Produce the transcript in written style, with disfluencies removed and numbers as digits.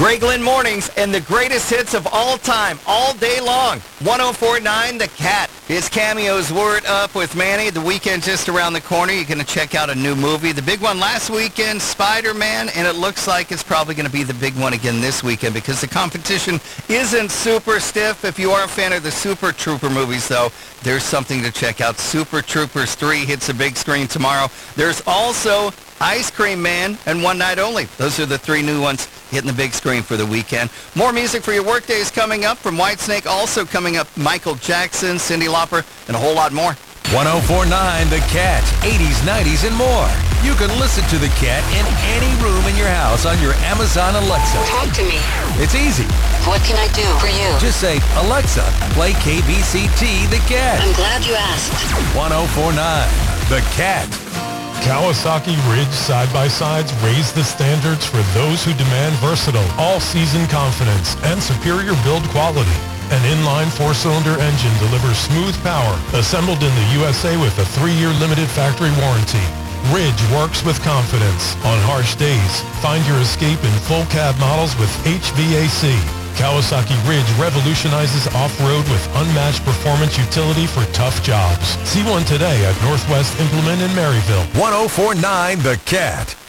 Greg Lynn Mornings and the greatest hits of all time, all day long. 104.9 The Cat. His cameos Word Up with Manny. The weekend just around the corner. You're going to check out a new movie. The big one last weekend, Spider-Man, and it looks like it's probably going to be the big one again this weekend because the competition isn't super stiff. If you are a fan of the Super Trooper movies, though, there's something to check out. Super Troopers 3 hits a big screen tomorrow. There's also Ice Cream Man and One Night Only. Those are the 3 new ones hitting the big screen for the weekend. More music for your workday is coming up from Whitesnake. Also coming up, Michael Jackson, Cyndi Lauper, and a whole lot more. 104.9 The Cat, 80s, 90s, and more. You can listen to The Cat in any room in your house on your Amazon Alexa. Talk to me. It's easy. What can I do for you? Just say, Alexa, play KBCT The Cat. I'm glad you asked. 104.9 The Cat. Kawasaki Ridge side-by-sides raise the standards for those who demand versatile, all-season confidence and superior build quality. An inline 4-cylinder engine delivers smooth power, assembled in the USA with a 3-year limited factory warranty. Ridge works with confidence. On harsh days, find your escape in full cab models with HVAC. Kawasaki Ridge revolutionizes off-road with unmatched performance utility for tough jobs. See one today at Northwest Implement in Maryville. 104.9 The Cat.